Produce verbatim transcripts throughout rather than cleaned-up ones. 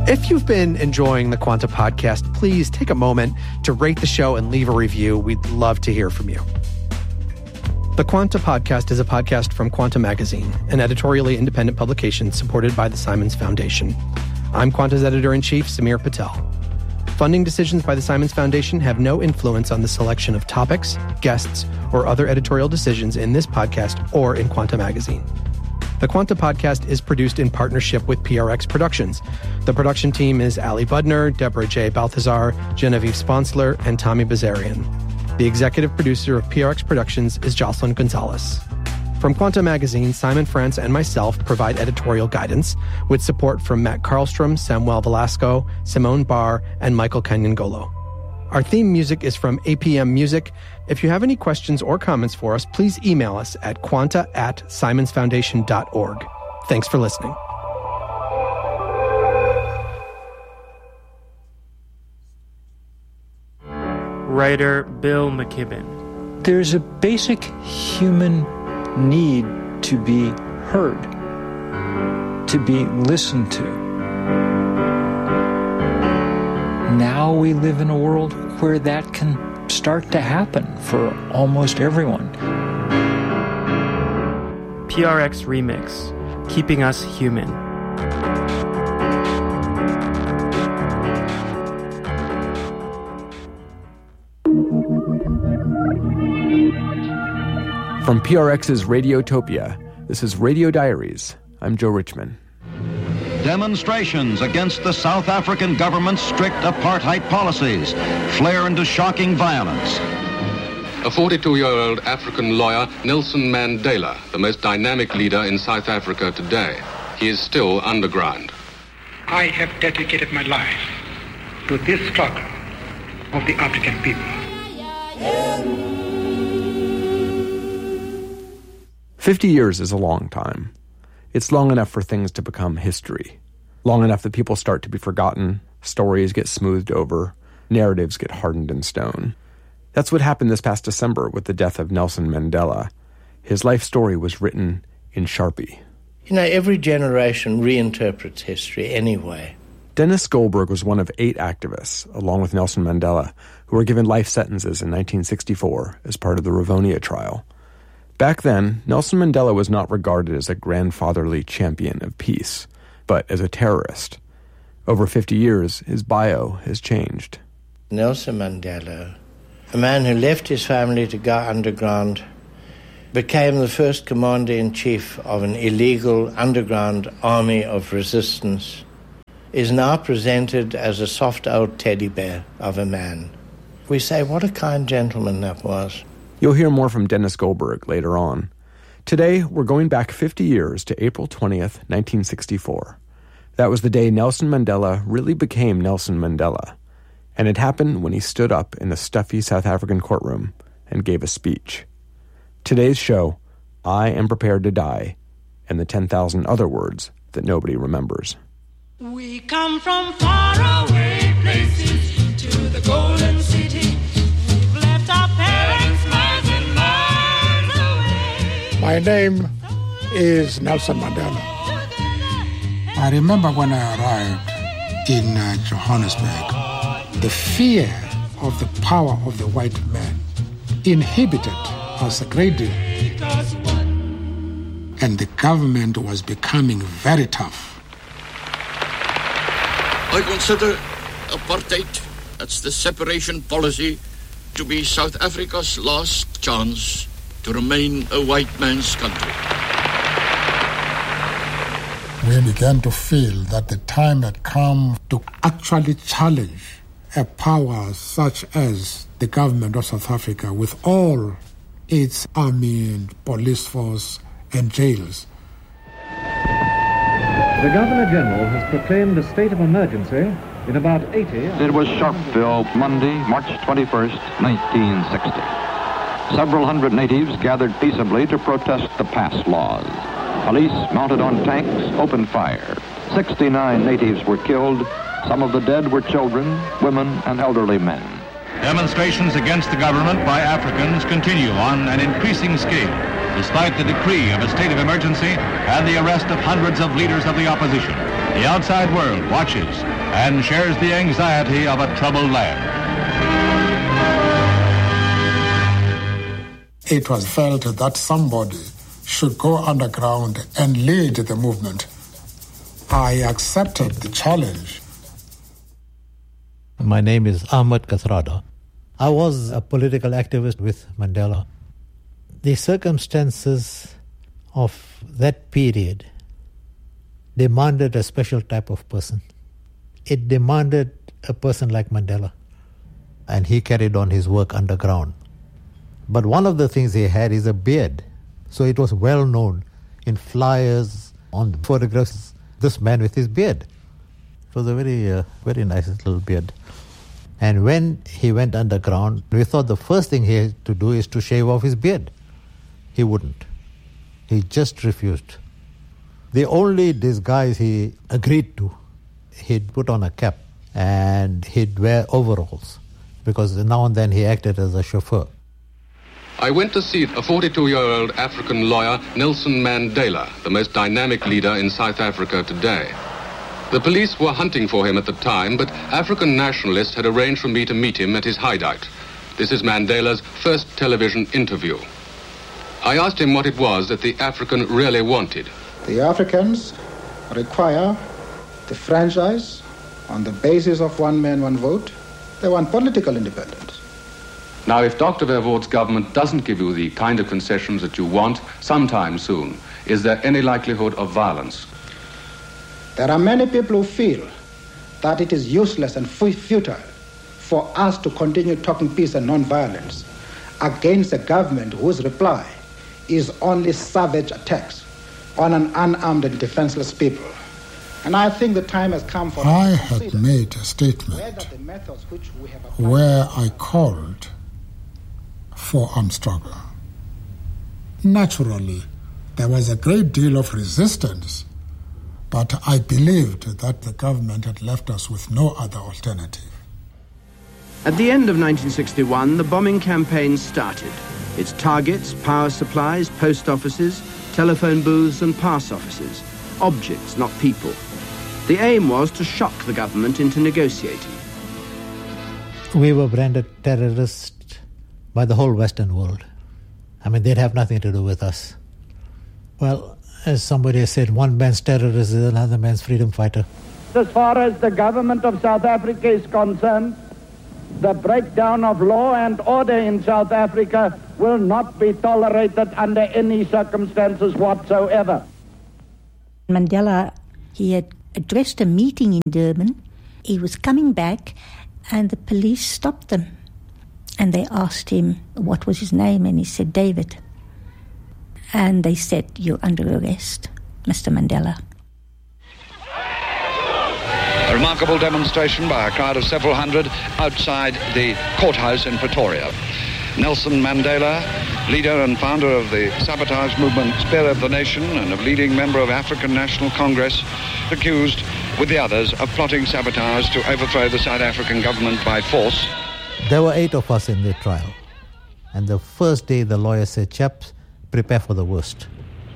If you've been enjoying the Quanta podcast, please take a moment to rate the show and leave a review. We'd love to hear from you. The Quanta podcast is a podcast from Quanta Magazine, an editorially independent publication supported by the Simons Foundation. I'm Quanta's editor-in-chief, Samir Patel. Funding decisions by the Simons Foundation have no influence on the selection of topics, guests, or other editorial decisions in this podcast or in Quanta Magazine. The Quanta podcast is produced in partnership with P R X Productions. The production team is Ali Budner, Deborah J. Balthazar, Genevieve Sponsler, and Tommy Bazarian. The executive producer of P R X Productions is Jocelyn Gonzalez. From Quanta Magazine, Simon France and myself provide editorial guidance with support from Matt Karlstrom, Samuel Velasco, Simone Barr, and Michael Kanyangolo. Our theme music is from A P M Music. If you have any questions or comments for us, please email us at quanta at simonsfoundation dot org. Thanks for listening. Writer Bill McKibben. There's a basic human need to be heard, to be listened to. Now we live in a world where that can start to happen for almost everyone. P R X Remix, Keeping Us Human. From P R X's Radiotopia, this is Radio Diaries. I'm Joe Richman. Demonstrations against the South African government's strict apartheid policies flare into shocking violence. A forty-two-year-old African lawyer, Nelson Mandela, the most dynamic leader in South Africa today. He is still underground. I have dedicated my life to this struggle of the African people. Fifty years is a long time. It's long enough for things to become history. Long enough that people start to be forgotten, stories get smoothed over, narratives get hardened in stone. That's what happened this past December with the death of Nelson Mandela. His life story was written in Sharpie. You know, every generation reinterprets history anyway. Dennis Goldberg was one of eight activists, along with Nelson Mandela, who were given life sentences in nineteen sixty-four as part of the Rivonia trial. Back then, Nelson Mandela was not regarded as a grandfatherly champion of peace, but as a terrorist. Over fifty years, his bio has changed. Nelson Mandela, a man who left his family to go underground, became the first commander-in-chief of an illegal underground army of resistance, is now presented as a soft old teddy bear of a man. We say, what a kind gentleman that was. You'll hear more from Dennis Goldberg later on. Today, we're going back fifty years to April twentieth, nineteen sixty-four. That was the day Nelson Mandela really became Nelson Mandela. And it happened when he stood up in a stuffy South African courtroom and gave a speech. Today's show, I Am Prepared to Die, and the ten thousand other words that nobody remembers. We come from far away places to the golden city. We've left our parents miles and miles away. My name is Nelson Mandela. I remember when I arrived in uh, Johannesburg, the fear of the power of the white man inhibited us a great deal. And the government was becoming very tough. I consider apartheid, that's the separation policy, to be South Africa's last chance to remain a white man's country. We began to feel that the time had come to actually challenge a power such as the government of South Africa with all its army and police force and jails. The Governor-General has proclaimed a state of emergency in about eighty... It was Sharpeville, Monday, March twenty-first, nineteen sixty. Several hundred natives gathered peaceably to protest the passed laws. Police, mounted on tanks, opened fire. sixty-nine natives were killed. Some of the dead were children, women, and elderly men. Demonstrations against the government by Africans continue on an increasing scale, despite the decree of a state of emergency and the arrest of hundreds of leaders of the opposition. The outside world watches and shares the anxiety of a troubled land. It was felt that somebody should go underground and lead the movement. I accepted the challenge. My name is Ahmed Kathrada. I was a political activist with Mandela. The circumstances of that period demanded a special type of person. It demanded a person like Mandela. And he carried on his work underground. But one of the things he had is a beard. So it was well known in flyers, on photographs, this man with his beard. It was a very, uh, very nice little beard. And when he went underground, we thought the first thing he had to do is to shave off his beard. He wouldn't. He just refused. The only disguise he agreed to, he'd put on a cap and he'd wear overalls, because now and then he acted as a chauffeur. I went to see a forty-two-year-old African lawyer, Nelson Mandela, the most dynamic leader in South Africa today. The police were hunting for him at the time, but African nationalists had arranged for me to meet him at his hideout. This is Mandela's first television interview. I asked him what it was that the African really wanted. The Africans require the franchise on the basis of one man, one vote. They want political independence. Now, if Doctor Verwoerd's government doesn't give you the kind of concessions that you want sometime soon, is there any likelihood of violence? There are many people who feel that it is useless and futile for us to continue talking peace and non-violence against a government whose reply is only savage attacks on an unarmed and defenseless people. And I think the time has come for I us to had consider made a statement whether the methods which we have applied where I called for armed struggle. Naturally, there was a great deal of resistance, but I believed that the government had left us with no other alternative. At the end of nineteen sixty-one, the bombing campaign started. Its targets, power supplies, post offices, telephone booths and pass offices. Objects, not people. The aim was to shock the government into negotiating. We were branded terrorists by the whole Western world. I mean, they'd have nothing to do with us. Well, as somebody has said, one man's terrorist is another man's freedom fighter. As far as the government of South Africa is concerned, the breakdown of law and order in South Africa will not be tolerated under any circumstances whatsoever. Mandela, he had addressed a meeting in Durban. He was coming back and the police stopped them. And they asked him what was his name, and he said, David. And they said, you're under arrest, Mister Mandela. A remarkable demonstration by a crowd of several hundred outside the courthouse in Pretoria. Nelson Mandela, leader and founder of the sabotage movement Spear of the Nation and a leading member of African National Congress, accused with the others of plotting sabotage to overthrow the South African government by force. There were eight of us in the trial. And the first day the lawyer said, chaps, prepare for the worst.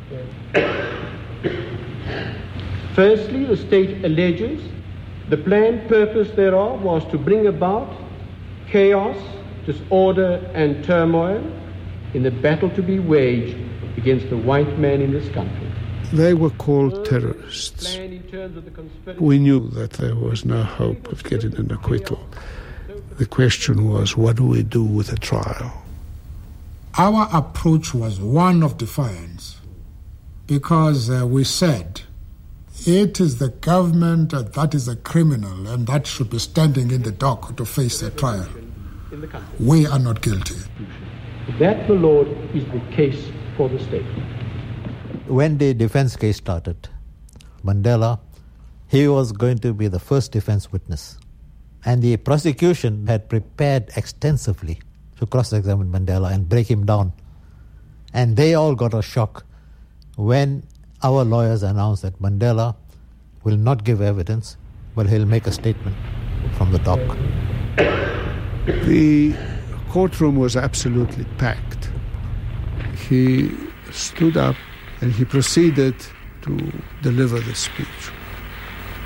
Firstly, the state alleges the planned purpose thereof was to bring about chaos, disorder and turmoil in the battle to be waged against the white man in this country. They were called terrorists. We knew that there was no hope of getting an acquittal. The question was, what do we do with a trial? Our approach was one of defiance, because uh, we said, it is the government uh, that is a criminal and that should be standing in the dock to face a trial. We are not guilty. That, my Lord, is the case for the state. When the defense case started, Mandela, he was going to be the first defense witness. And the prosecution had prepared extensively to cross-examine Mandela and break him down. And they all got a shock when our lawyers announced that Mandela will not give evidence, but he'll make a statement from the dock. The courtroom was absolutely packed. He stood up and he proceeded to deliver the speech.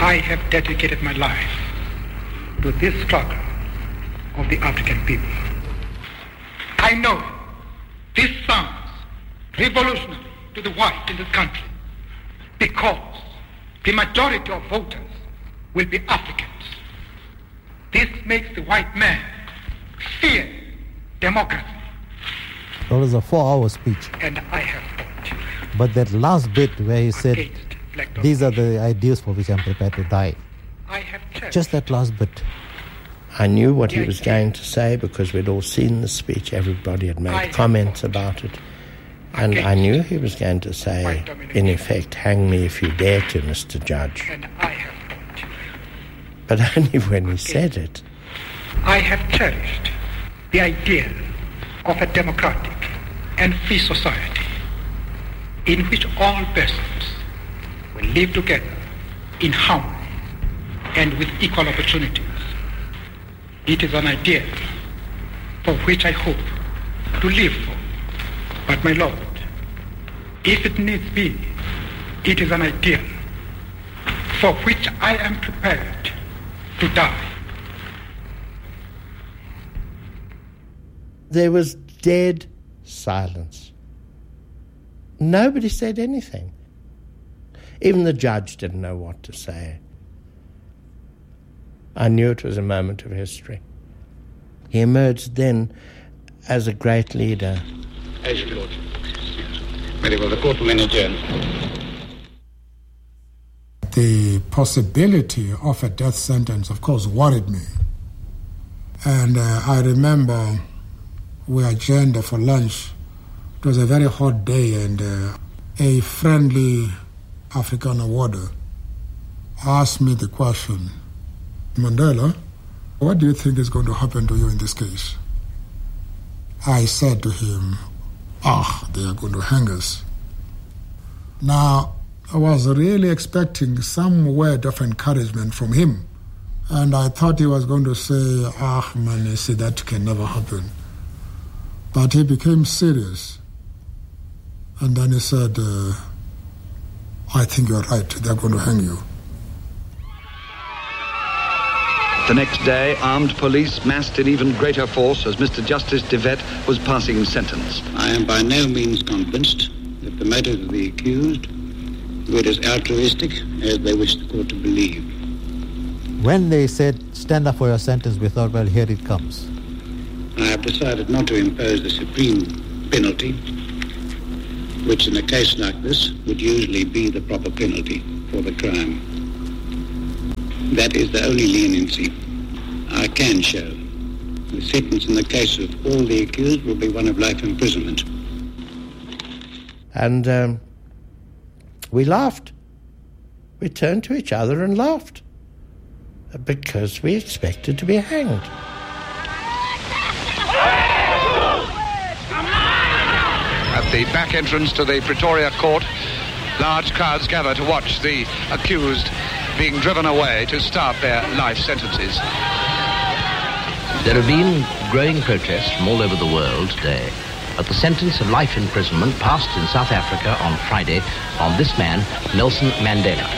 I have dedicated my life to this struggle of the African people. I know this sounds revolutionary to the white in this country because the majority of voters will be Africans. This makes the white man fear democracy. It was a four-hour speech. And I have fought. But that last bit where he said, these are the ideas for which I'm prepared to die. I have Just that last bit. I knew what he was going to say because we'd all seen the speech. Everybody had made comments about it. And I knew he was going to say, in effect, hang me if you dare to, Mister Judge. But only when he said it. I have cherished the idea of a democratic and free society in which all persons will live together in harmony and with equal opportunities. It is an idea for which I hope to live for. But my Lord, if it needs be, it is an idea for which I am prepared to die. There was dead silence. Nobody said anything. Even the judge didn't know what to say. I knew it was a moment of history. He emerged then as a great leader. As you Lord. Very well, the court will then adjourn. The possibility of a death sentence, of course, worried me. And uh, I remember we adjourned for lunch. It was a very hot day, and uh, a friendly African warder asked me the question, Mandela, what do you think is going to happen to you in this case? I said to him, ah, they are going to hang us. Now, I was really expecting some word of encouragement from him, and I thought he was going to say, ah, man, you see, that can never happen. But he became serious. And then he said, uh, I think you're right, they're going to hang you. The next day, armed police massed in even greater force as Mister Justice De Wet was passing sentence. I am by no means convinced that the motives of the accused were as altruistic as they wish the court to believe. When they said, stand up for your sentence, we thought, well, here it comes. I have decided not to impose the supreme penalty, which in a case like this would usually be the proper penalty for the crime. That is the only leniency I can show. The sentence in the case of all the accused will be one of life imprisonment. And um, we laughed. We turned to each other and laughed because we expected to be hanged. At the back entrance to the Pretoria court, large crowds gather to watch the accused being driven away to start their life sentences. There have been growing protests from all over the world today at the sentence of life imprisonment passed in South Africa on Friday on this man, Nelson Mandela.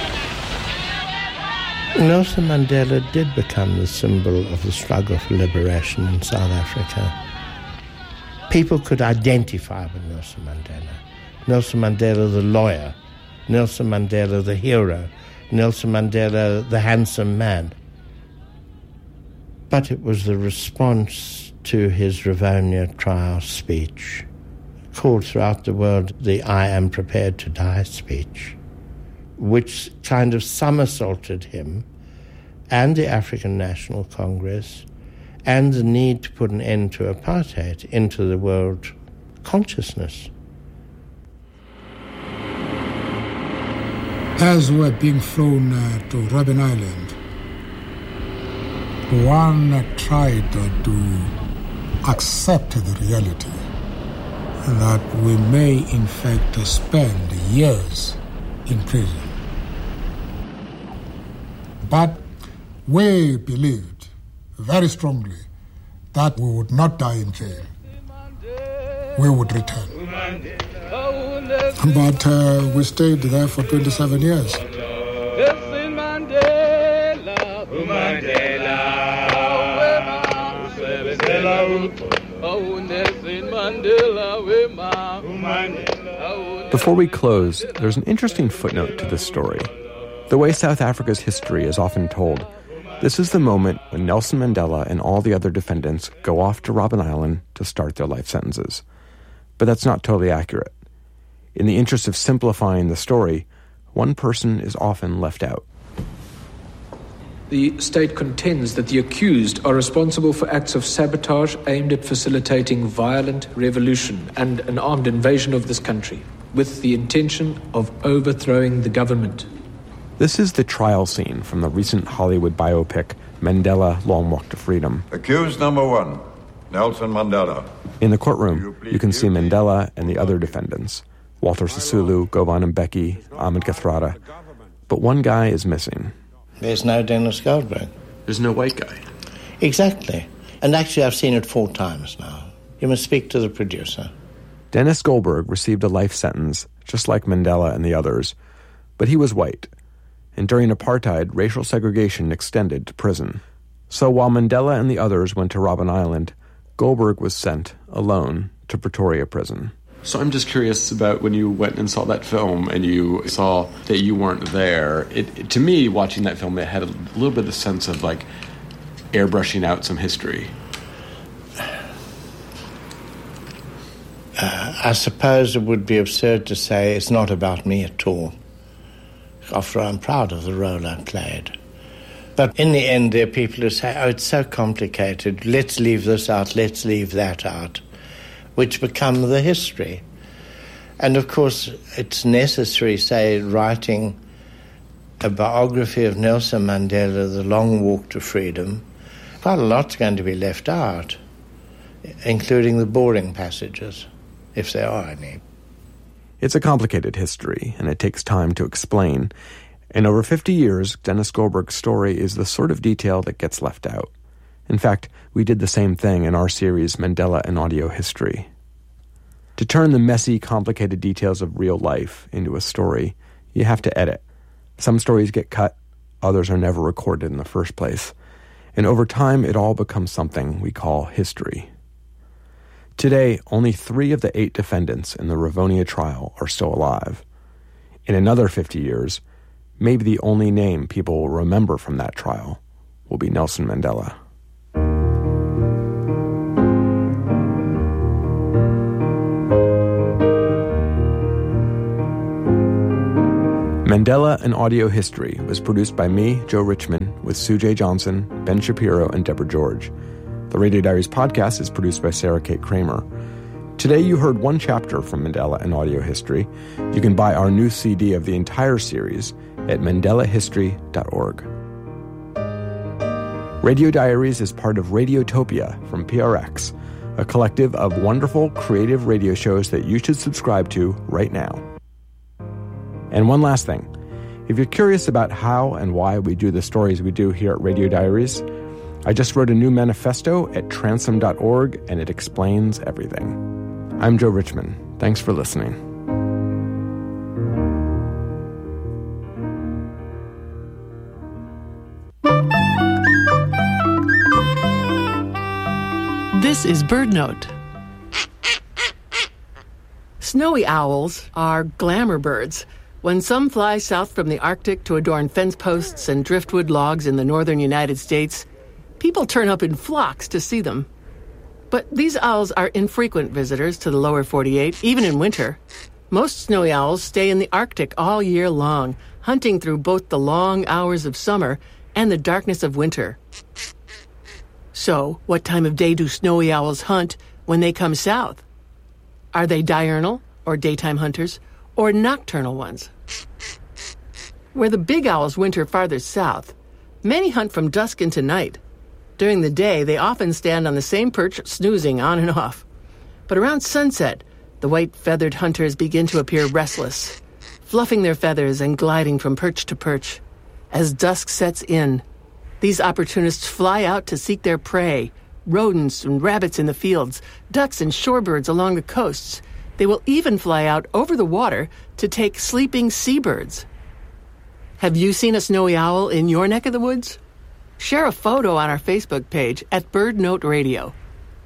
Nelson Mandela did become the symbol of the struggle for liberation in South Africa. People could identify with Nelson Mandela. Nelson Mandela the lawyer, Nelson Mandela the hero, Nelson Mandela the handsome man. But it was the response to his Rivonia trial speech, called throughout the world the I am prepared to die speech, which kind of somersaulted him and the African National Congress and the need to put an end to apartheid into the world consciousness. As we're being flown uh, to Robben Island, one uh, tried uh, to accept the reality that we may in fact uh, spend years in prison. But we believed very strongly that we would not die in jail. We would return. But uh, we stayed there for twenty-seven years. Before we close, there's an interesting footnote to this story. The way South Africa's history is often told, this is the moment when Nelson Mandela and all the other defendants go off to Robben Island to start their life sentences. But that's not totally accurate. In the interest of simplifying the story, one person is often left out. The state contends that the accused are responsible for acts of sabotage aimed at facilitating violent revolution and an armed invasion of this country, with the intention of overthrowing the government. This is the trial scene from the recent Hollywood biopic, Mandela: Long Walk to Freedom. Accused number one, Nelson Mandela. In the courtroom, you can see Mandela and the other defendants, Walter Sisulu, Govan Mbeki, Ahmed Kathrada. But one guy is missing. There's no Dennis Goldberg. There's no white guy. Exactly. And actually, I've seen it four times now. You must speak to the producer. Dennis Goldberg received a life sentence, just like Mandela and the others, but he was white. And during apartheid, racial segregation extended to prison. So while Mandela and the others went to Robben Island, Goldberg was sent, alone, to Pretoria prison. So I'm just curious about when you went and saw that film and you saw that you weren't there. It, it, to me, watching that film, it had a little bit of the sense of like airbrushing out some history. Uh, I suppose it would be absurd to say it's not about me at all. After all, I'm proud of the role I played. But in the end, there are people who say, oh, it's so complicated, let's leave this out, let's leave that out, which become the history. And of course, it's necessary, say, writing a biography of Nelson Mandela, The Long Walk to Freedom. Quite a lot's going to be left out, including the boring passages, if there are any. It's a complicated history, and it takes time to explain. And over fifty years, Dennis Goldberg's story is the sort of detail that gets left out. In fact, we did the same thing in our series, Mandela and Audio History. To turn the messy, complicated details of real life into a story, you have to edit. Some stories get cut, others are never recorded in the first place. And over time, it all becomes something we call history. Today, only three of the eight defendants in the Rivonia trial are still alive. In another fifty years, maybe the only name people will remember from that trial will be Nelson Mandela. Mandela and Audio History was produced by me, Joe Richman, with Sujay Johnson, Ben Shapiro, and Deborah George. The Radio Diaries podcast is produced by Sarah Kate Kramer. Today you heard one chapter from Mandela and Audio History. You can buy our new C D of the entire series at mandela history dot org. Radio Diaries is part of Radiotopia from P R X, a collective of wonderful, creative radio shows that you should subscribe to right now. And one last thing. If you're curious about how and why we do the stories we do here at Radio Diaries, I just wrote a new manifesto at transom dot org, and it explains everything. I'm Joe Richman. Thanks for listening. This is BirdNote. Snowy owls are glamour birds. When some fly south from the Arctic to adorn fence posts and driftwood logs in the northern United States, people turn up in flocks to see them. But these owls are infrequent visitors to the lower forty-eight, even in winter. Most snowy owls stay in the Arctic all year long, hunting through both the long hours of summer and the darkness of winter. So, what time of day do snowy owls hunt when they come south? Are they diurnal, or daytime hunters, or nocturnal ones? Where the big owls winter farther south, many hunt from dusk into night. During the day, they often stand on the same perch, snoozing on and off. But around sunset, the white-feathered hunters begin to appear restless, fluffing their feathers and gliding from perch to perch. As dusk sets in, these opportunists fly out to seek their prey, rodents and rabbits in the fields, ducks and shorebirds along the coasts. They will even fly out over the water to take sleeping seabirds. Have you seen a snowy owl in your neck of the woods? Share a photo on our Facebook page at BirdNote Radio.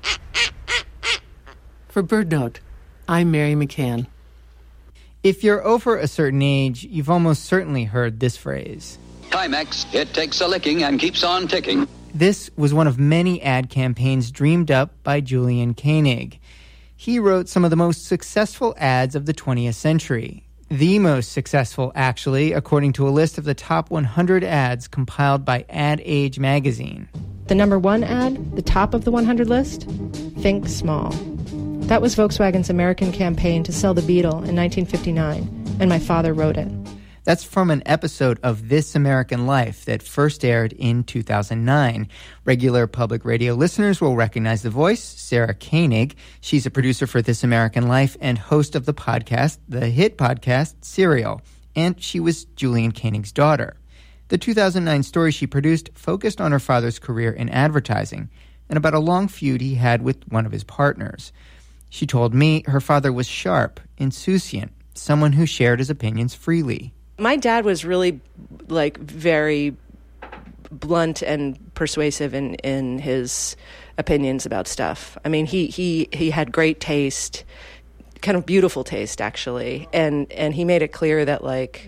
For BirdNote, I'm Mary McCann. If you're over a certain age, you've almost certainly heard this phrase. Timex, it takes a licking and keeps on ticking. This was one of many ad campaigns dreamed up by Julian Koenig. He wrote some of the most successful ads of the twentieth century. The most successful, actually, according to a list of the top one hundred ads compiled by Ad Age magazine. The number one ad, the top of the one hundred list, Think Small. That was Volkswagen's American campaign to sell the Beetle in nineteen fifty-nine, and my father wrote it. That's from an episode of This American Life that first aired in two thousand nine. Regular public radio listeners will recognize the voice, Sarah Koenig. She's a producer for This American Life and host of the podcast, the hit podcast, Serial. And she was Julian Koenig's daughter. The two thousand nine story she produced focused on her father's career in advertising and about a long feud he had with one of his partners. She told me her father was sharp, insouciant, someone who shared his opinions freely. My dad was really, like, very blunt and persuasive in, in his opinions about stuff. I mean, he, he, he had great taste, kind of beautiful taste, actually. And, and he made it clear that, like,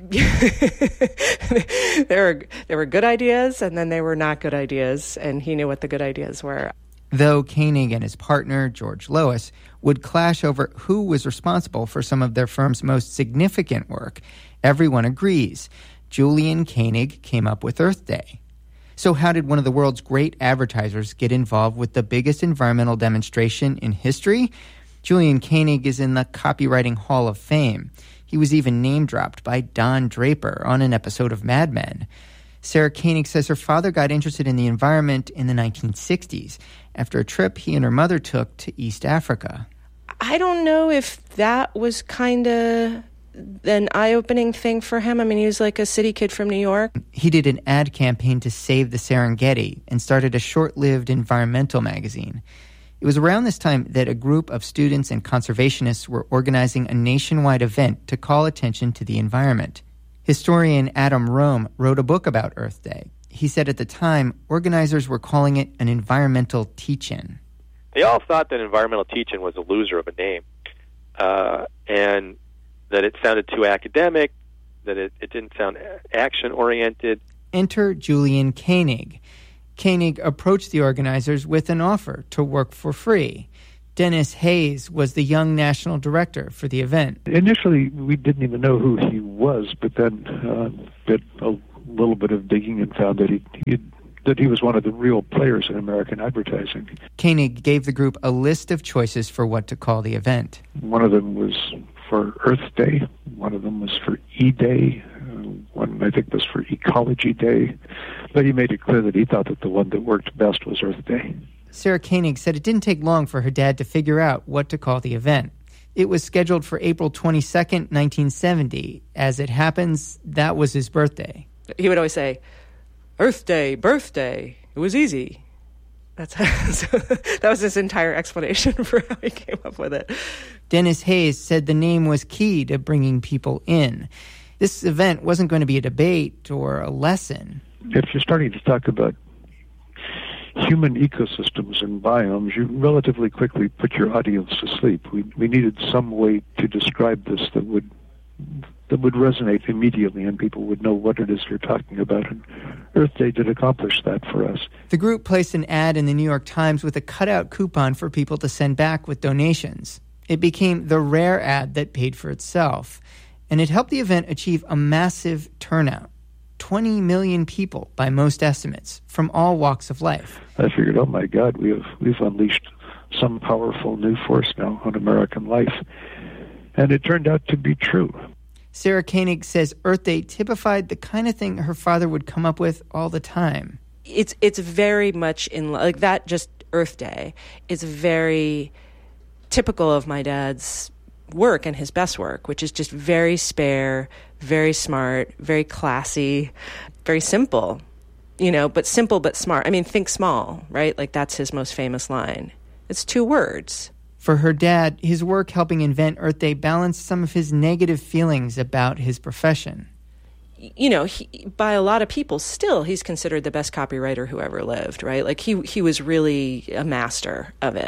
there were, there were good ideas and then there were not good ideas, and he knew what the good ideas were. Though Koenig and his partner, George Lois, would clash over who was responsible for some of their firm's most significant work, everyone agrees. Julian Koenig came up with Earth Day. So how did one of the world's great advertisers get involved with the biggest environmental demonstration in history? Julian Koenig is in the Copywriting Hall of Fame. He was even name-dropped by Don Draper on an episode of Mad Men. Sarah Koenig says her father got interested in the environment in the nineteen sixties after a trip he and her mother took to East Africa. I don't know if that was kind of an eye-opening thing for him. I mean, he was like a city kid from New York. He did an ad campaign to save the Serengeti and started a short-lived environmental magazine. It was around this time that a group of students and conservationists were organizing a nationwide event to call attention to the environment. Historian Adam Rome wrote a book about Earth Day. He said at the time, organizers were calling it an environmental teach-in. They all thought that environmental teach-in was a loser of a name, uh, and that it sounded too academic, that it, it didn't sound action-oriented. Enter Julian Koenig. Koenig approached the organizers with an offer to work for free. Dennis Hayes was the young national director for the event. Initially, we didn't even know who he was, but then uh, did a little bit of digging and found that he, he that he was one of the real players in American advertising. Koenig gave the group a list of choices for what to call the event. One of them was for Earth Day. One of them was for E-Day. Uh, one, I think, was for Ecology Day. But he made it clear that he thought that the one that worked best was Earth Day. Sarah Koenig said it didn't take long for her dad to figure out what to call the event. It was scheduled for April twenty-second, nineteen seventy. As it happens, that was his birthday. He would always say, Earth Day, birthday. It was easy. That's how, so that was his entire explanation for how he came up with it. Dennis Hayes said the name was key to bringing people in. This event wasn't going to be a debate or a lesson. If you're starting to talk about human ecosystems and biomes, you relatively quickly put your audience to sleep. We we needed some way to describe this that would that would resonate immediately and people would know what it is you're talking about. And Earth Day did accomplish that for us. The group placed an ad in the New York Times with a cutout coupon for people to send back with donations. It became the rare ad that paid for itself, and it helped the event achieve a massive turnout. twenty million people, by most estimates, from all walks of life. I figured, oh my God, we have we've unleashed some powerful new force now on American life. And it turned out to be true. Sarah Koenig says Earth Day typified the kind of thing her father would come up with all the time. It's it's very much in, like that, just Earth Day is very typical of my dad's work and his best work, which is just very spare, very smart, very classy, very simple, you know, but simple but smart. I mean, think small, right? Like that's his most famous line. It's two words. For her dad, his work helping invent Earth Day balanced some of his negative feelings about his profession. You know, he, by a lot of people, still, he's considered the best copywriter who ever lived, right? Like, he he was really a master of it.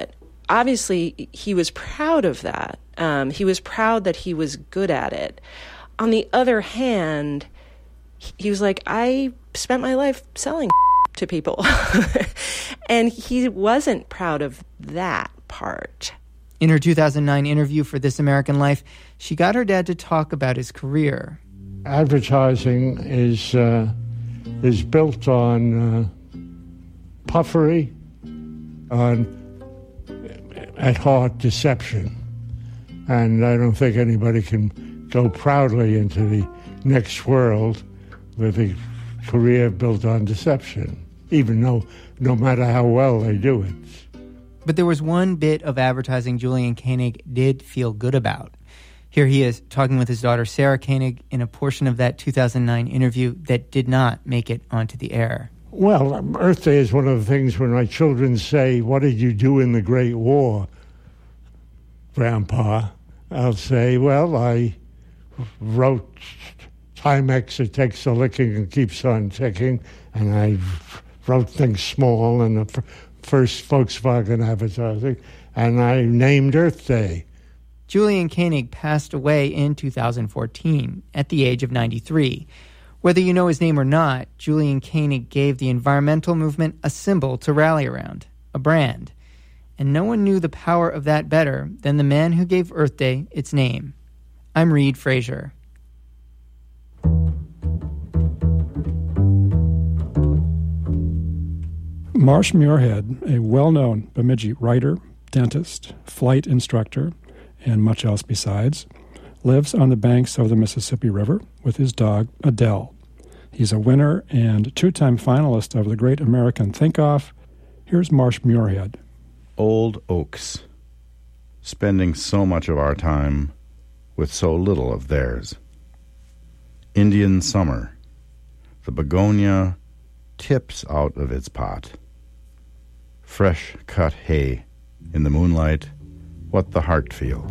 obviously, he was proud of that. Um, he was proud that he was good at it. On the other hand, he was like, I spent my life selling to people. And he wasn't proud of that part. In her two thousand nine interview for This American Life, she got her dad to talk about his career. Advertising is uh, is built on uh, puffery, on at heart deception, and I don't think anybody can go proudly into the next world with a career built on deception, even though no matter how well they do it. But there was one bit of advertising Julian Koenig did feel good about. Here he is talking with his daughter Sarah Koenig in a portion of that two thousand nine interview that did not make it onto the air. Well, Earth Day is one of the things when my children say, what did you do in the Great War, Grandpa? I'll say, well, I wrote Timex, it takes a licking and keeps on ticking, and I wrote things small in the first Volkswagen advertising, and I named Earth Day. Julian Koenig passed away in two thousand fourteen at the age of ninety-three. Whether you know his name or not, Julian Koenig gave the environmental movement a symbol to rally around, a brand. And no one knew the power of that better than the man who gave Earth Day its name. I'm Reed Frazier. Marsh Muirhead, a well-known Bemidji writer, dentist, flight instructor, and much else besides, lives on the banks of the Mississippi River with his dog, Adele. He's a winner and two-time finalist of the Great American Think-Off. Here's Marsh Muirhead. Old oaks, spending so much of our time with so little of theirs. Indian summer, the begonia tips out of its pot. Fresh cut hay, in the moonlight, what the heart feels.